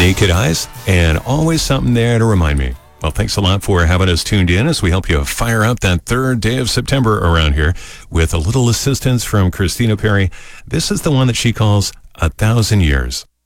naked eyes, and always something there to remind me. Well, thanks a lot for having us tuned in as we help you fire up that third day of September around here with a little assistance from Christina Perri. This is the one that she calls 1,000 Years.